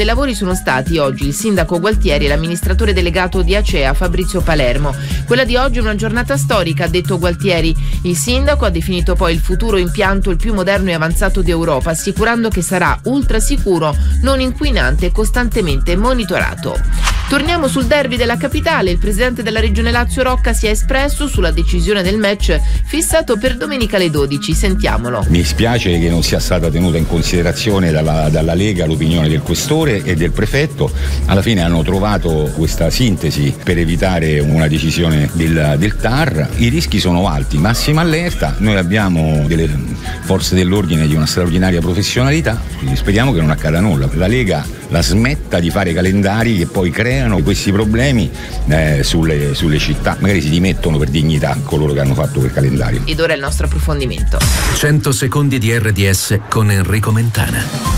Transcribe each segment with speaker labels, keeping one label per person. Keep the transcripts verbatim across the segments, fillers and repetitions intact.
Speaker 1: I lavori sono stati oggi il sindaco Gualtieri e l'amministratore delegato di Acea Fabrizio Palermo. Quella di oggi è una giornata storica, ha detto Gualtieri. Il sindaco ha definito poi il futuro impianto il più moderno e avanzato d'Europa, assicurando che sarà ultra sicuro, non inquinante e costantemente monitorato. Torniamo sul derby della capitale. Il presidente della Regione Lazio Rocca si è espresso sulla decisione del match fissato per domenica alle dodici. Sentiamolo.
Speaker 2: Mi spiace che non sia stata tenuta in considerazione dalla, dalla Lega l'opinione del questore e del prefetto. Alla fine hanno trovato questa sintesi per evitare una decisione del, del T A R. I rischi sono alti, massima allerta. Noi abbiamo delle forze dell'ordine di una straordinaria professionalità, quindi speriamo che non accada nulla. La Lega la smetta di fare calendari che poi creano questi problemi eh, sulle, sulle città. Magari si dimettono per dignità coloro che hanno fatto quel calendario.
Speaker 1: Ed ora il nostro approfondimento.
Speaker 3: cento secondi di R D S con Enrico Mentana.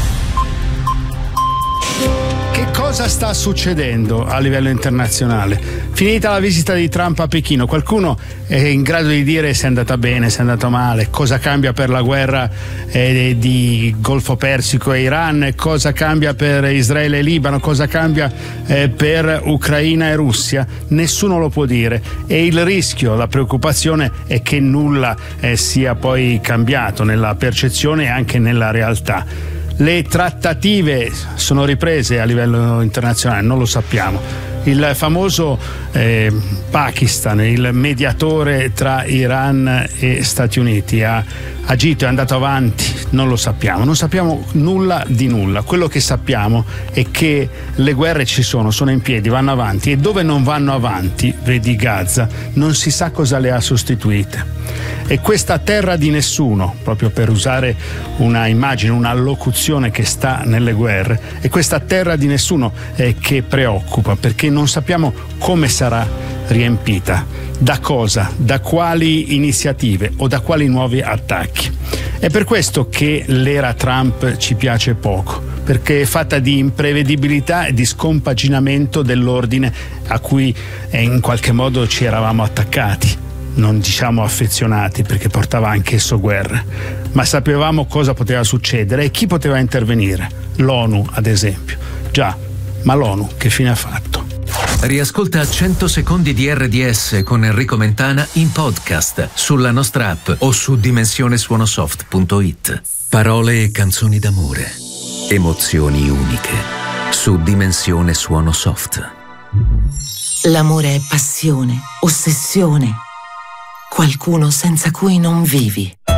Speaker 4: Che cosa sta succedendo a livello internazionale? Finita la visita di Trump a Pechino, qualcuno è in grado di dire se è andata bene, se è andata male, cosa cambia per la guerra eh, di Golfo Persico e Iran, cosa cambia per Israele e Libano, cosa cambia eh, per Ucraina e Russia? Nessuno lo può dire, e il rischio, la preoccupazione è che nulla eh, sia poi cambiato nella percezione e anche nella realtà. Le trattative sono riprese a livello internazionale, non lo sappiamo. Il famoso eh, Pakistan, il mediatore tra Iran e Stati Uniti, ha agito, è andato avanti, non lo sappiamo, non sappiamo nulla di nulla. Quello che sappiamo è che le guerre ci sono, sono in piedi, vanno avanti, e dove non vanno avanti, vedi Gaza, non si sa cosa le ha sostituite. E questa terra di nessuno, proprio per usare una immagine, una locuzione che sta nelle guerre, è questa terra di nessuno eh, che preoccupa, perché non sappiamo come sarà riempita, da cosa, da quali iniziative o da quali nuovi attacchi. È per questo che l'era Trump ci piace poco, perché è fatta di imprevedibilità e di scompaginamento dell'ordine a cui eh, in qualche modo ci eravamo attaccati. Non diciamo affezionati, perché portava anch'esso guerre, ma sapevamo cosa poteva succedere e chi poteva intervenire. L'ONU, ad esempio. Già, ma l'ONU che fine ha fatto?
Speaker 3: Riascolta cento secondi di R D S con Enrico Mentana in podcast sulla nostra app o su dimensionesuonosoft punto it. Parole e canzoni d'amore, emozioni uniche su Dimensione Suono Soft.
Speaker 5: L'amore è passione, ossessione, qualcuno senza cui non vivi.